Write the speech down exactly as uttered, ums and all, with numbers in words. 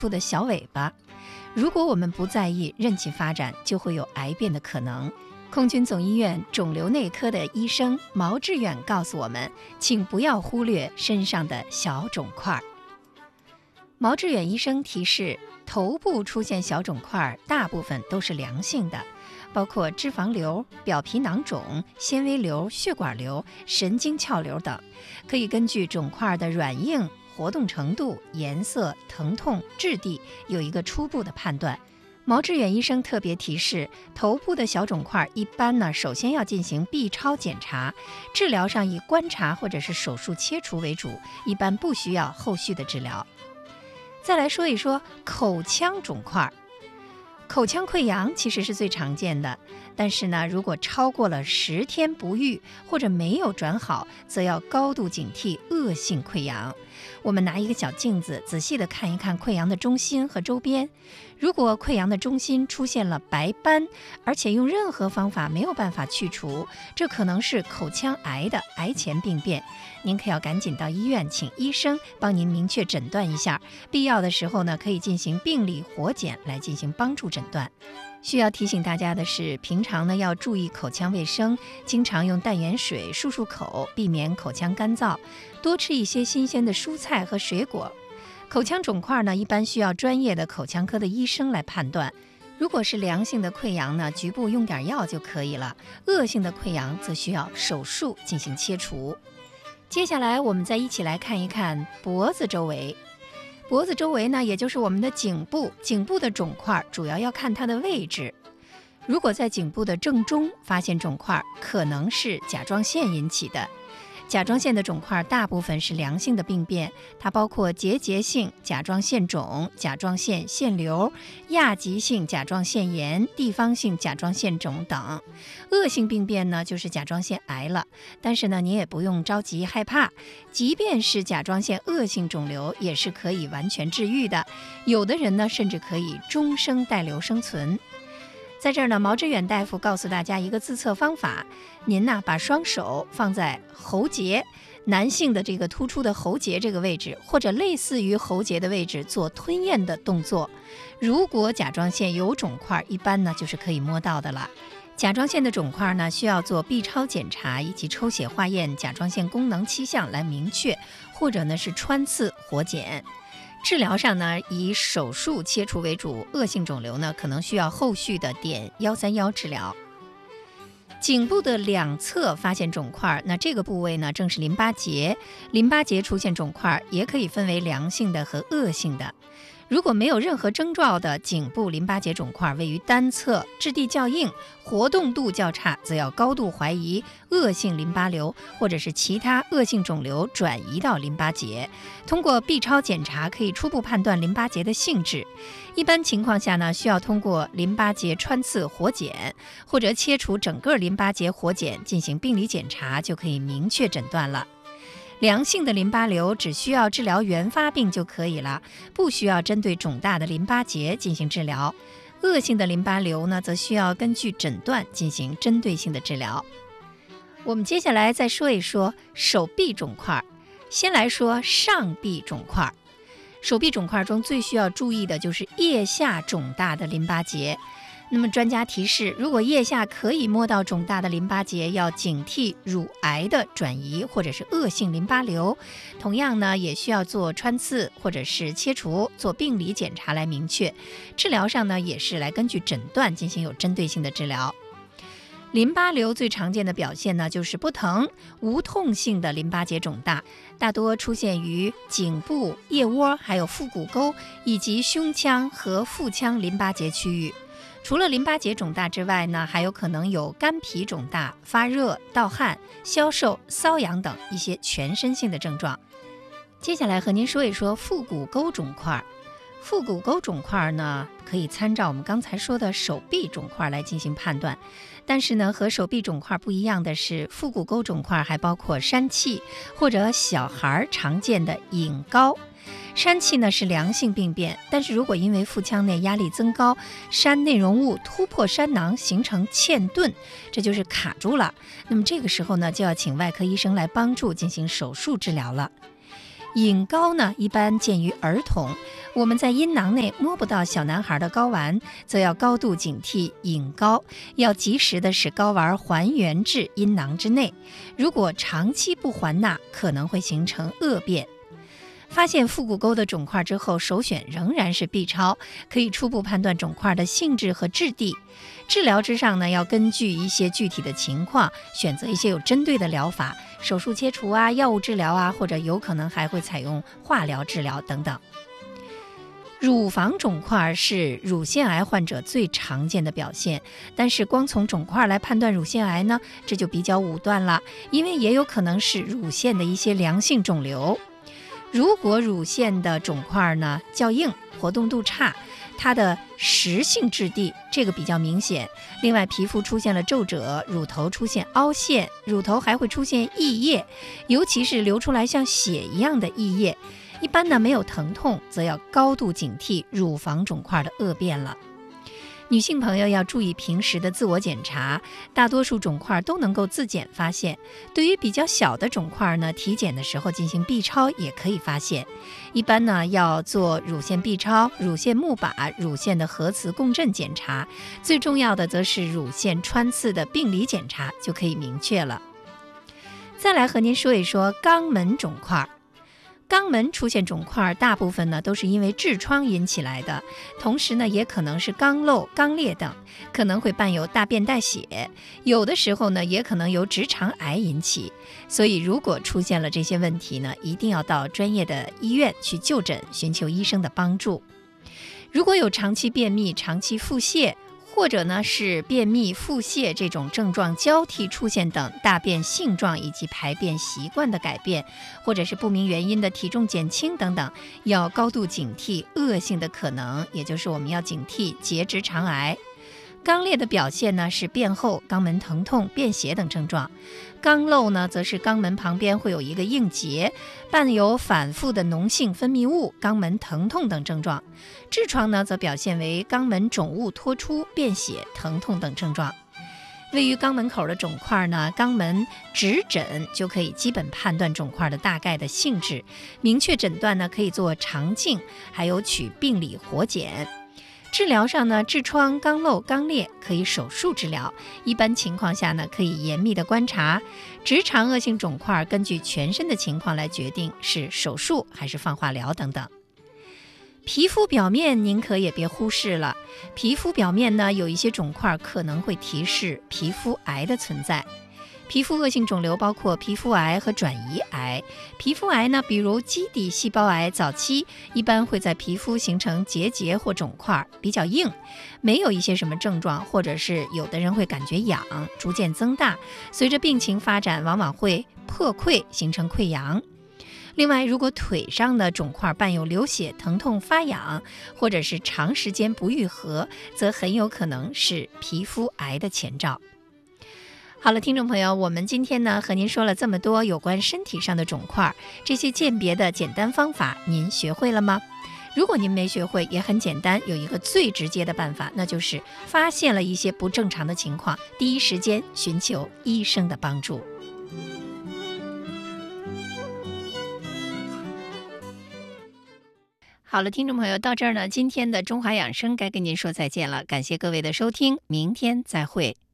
部的小尾巴。如果我们不在意，任其发展，就会有癌变的可能。空军总医院肿瘤内科的医生毛志远告诉我们，请不要忽略身上的小肿块。毛志远医生提示，头部出现小肿块大部分都是良性的，包括脂肪瘤、表皮囊肿、纤维瘤、血管瘤、神经鞘瘤等，可以根据肿块的软硬、活动程度、颜色、疼痛、质地有一个初步的判断。毛志远医生特别提示，头部的小肿块一般呢，首先要进行 B 超检查，治疗上以观察或者是手术切除为主，一般不需要后续的治疗。再来说一说口腔肿块。口腔溃疡其实是最常见的，但是呢，如果超过了十天不愈或者没有转好，则要高度警惕恶性溃疡。我们拿一个小镜子，仔细地看一看溃疡的中心和周边。如果溃疡的中心出现了白斑，而且用任何方法没有办法去除，这可能是口腔癌的癌前病变。您可要赶紧到医院，请医生帮您明确诊断一下。必要的时候呢，可以进行病理活检来进行帮助诊断。需要提醒大家的是，平常呢要注意口腔卫生，经常用淡盐水漱漱口，避免口腔干燥，多吃一些新鲜的蔬菜和水果。口腔肿块呢，一般需要专业的口腔科的医生来判断。如果是良性的溃疡呢，局部用点药就可以了；恶性的溃疡则需要手术进行切除。接下来我们再一起来看一看脖子周围。脖子周围呢，也就是我们的颈部，颈部的肿块主要要看它的位置。如果在颈部的正中发现肿块，可能是甲状腺引起的。甲状腺的肿块大部分是良性的病变，它包括结节性甲状腺肿、甲状腺腺瘤、亚急性甲状腺炎、地方性甲状腺肿等。恶性病变呢，就是甲状腺癌了。但是呢，您也不用着急害怕，即便是甲状腺恶性肿瘤，也是可以完全治愈的。有的人呢，甚至可以终生带瘤生存。在这儿呢，毛志远大夫告诉大家一个自测方法，您呢把双手放在喉结，男性的这个突出的喉结这个位置，或者类似于喉结的位置做吞咽的动作。如果甲状腺有肿块，一般呢就是可以摸到的了。甲状腺的肿块呢，需要做 B 超检查以及抽血化验甲状腺功能七项来明确，或者呢是穿刺活检。治疗上呢，以手术切除为主，恶性肿瘤呢，可能需要后续的碘一三一治疗。颈部的两侧发现肿块，那这个部位呢，正是淋巴结。淋巴结出现肿块，也可以分为良性的和恶性的。如果没有任何征兆的颈部淋巴结肿块位于单侧，质地较硬，活动度较差，则要高度怀疑恶性淋巴瘤或者是其他恶性肿瘤转移到淋巴结。通过 B 超检查可以初步判断淋巴结的性质。一般情况下呢，需要通过淋巴结穿刺活检或者切除整个淋巴结活检进行病理检查，就可以明确诊断了。良性的淋巴瘤只需要治疗原发病就可以了，不需要针对肿大的淋巴结进行治疗。恶性的淋巴瘤呢，则需要根据诊断进行针对性的治疗。我们接下来再说一说手臂肿块。先来说上臂肿块。手臂肿块中最需要注意的就是腋下肿大的淋巴结。那么专家提示，如果腋下可以摸到肿大的淋巴结，要警惕乳癌的转移或者是恶性淋巴瘤。同样呢，也需要做穿刺或者是切除，做病理检查来明确。治疗上呢，也是来根据诊断进行有针对性的治疗。淋巴瘤最常见的表现呢，就是不疼、无痛性的淋巴结肿大，大多出现于颈部、腋窝、还有腹股沟以及胸腔和腹腔淋巴结区域。除了淋巴结肿大之外呢，还有可能有肝脾肿大、发热、盗汗、消瘦、瘙痒等一些全身性的症状。接下来和您说一说腹股沟肿块。腹股沟肿块呢，可以参照我们刚才说的手臂肿块来进行判断。但是呢，和手臂肿块不一样的是，腹股沟肿块还包括疝气或者小孩常见的隐睾。疝气呢是良性病变，但是如果因为腹腔内压力增高，疝内容物突破疝囊形成嵌顿，这就是卡住了。那么这个时候呢，就要请外科医生来帮助进行手术治疗了。 隐睾呢，一般见于儿童。我们在阴囊内摸不到小男孩的睾丸，则要高度警惕隐睾，要及时的使睾丸还原至阴囊之内。如果长期不还纳，可能会形成恶变。发现腹股沟的肿块之后，首选仍然是 B 超，可以初步判断肿块的性质和质地。治疗之上呢，要根据一些具体的情况，选择一些有针对的疗法，手术切除啊，药物治疗啊，或者有可能还会采用化疗治疗等等。乳房肿块是乳腺癌患者最常见的表现，但是光从肿块来判断乳腺癌呢，这就比较武断了，因为也有可能是乳腺的一些良性肿瘤。如果乳腺的肿块呢较硬，活动度差，它的实性质地这个比较明显。另外，皮肤出现了皱褶，乳头出现凹陷，乳头还会出现溢液，尤其是流出来像血一样的溢液。一般呢没有疼痛，则要高度警惕乳房肿块的恶变了。女性朋友要注意平时的自我检查，大多数肿块都能够自检发现。对于比较小的肿块呢，体检的时候进行 B 超也可以发现。一般呢要做乳腺 B 超、乳腺钼靶、乳腺的核磁共振检查，最重要的则是乳腺穿刺的病理检查，就可以明确了。再来和您说一说肛门肿块。肛门出现肿块，大部分呢都是因为痔疮引起来的，同时呢也可能是肛瘘、肛裂等，可能会伴有大便带血，有的时候呢也可能由直肠癌引起。所以如果出现了这些问题呢，一定要到专业的医院去就诊，寻求医生的帮助。如果有长期便秘、长期腹泻，或者呢是便秘、腹泻这种症状交替出现等大便性状以及排便习惯的改变，或者是不明原因的体重减轻等等，要高度警惕恶性的可能，也就是我们要警惕结直肠癌。肛裂的表现呢是便后、肛门疼痛、便血等症状。肛瘘呢则是肛门旁边会有一个硬结，伴有反复的脓性分泌物、肛门疼痛等症状。痔疮呢则表现为肛门肿物脱出、便血、疼痛等症状。位于肛门口的肿块呢，肛门指诊就可以基本判断肿块的大概的性质，明确诊断呢可以做肠镜，还有取病理活检。治疗上呢，痔疮、肛瘘、肛裂可以手术治疗，一般情况下呢，可以严密的观察。直肠恶性肿块根据全身的情况来决定是手术还是放化疗等等。皮肤表面您可也别忽视了，皮肤表面呢有一些肿块可能会提示皮肤癌的存在。皮肤恶性肿瘤包括皮肤癌和转移癌。皮肤癌呢，比如基底细胞癌，早期一般会在皮肤形成结节或肿块，比较硬，没有一些什么症状，或者是有的人会感觉痒，逐渐增大，随着病情发展，往往会破溃，形成溃疡。另外，如果腿上的肿块伴有流血、疼痛、发痒，或者是长时间不愈合，则很有可能是皮肤癌的前兆。好了，听众朋友，我们今天呢和您说了这么多有关身体上的肿块，这些鉴别的简单方法您学会了吗？如果您没学会，也很简单，有一个最直接的办法，那就是发现了一些不正常的情况，第一时间寻求医生的帮助。好了，听众朋友，到这儿呢，今天的中华养生该跟您说再见了，感谢各位的收听，明天再会。